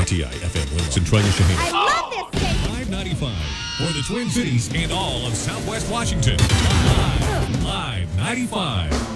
WITI FM Willow, Centralia, Shaheen. I love this station. 595 for the Twin Cities and all of Southwest Washington. Live 95.